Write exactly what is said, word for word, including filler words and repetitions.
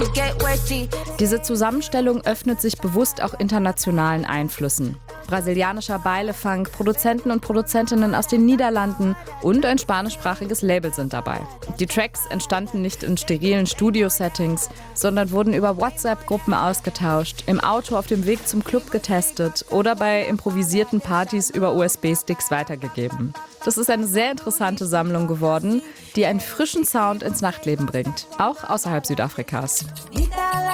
Diese Zusammenstellung öffnet sich bewusst auch internationalen Einflüssen. Brasilianischer Baile-Funk, Produzenten und Produzentinnen aus den Niederlanden und ein spanischsprachiges Label sind dabei. Die Tracks entstanden nicht in sterilen Studio-Settings, sondern wurden über WhatsApp-Gruppen ausgetauscht, im Auto auf dem Weg zum Club getestet oder bei improvisierten Partys über U S B-Sticks weitergegeben. Das ist eine sehr interessante Sammlung geworden, die einen frischen Sound ins Nachtleben bringt, auch außerhalb Südafrikas.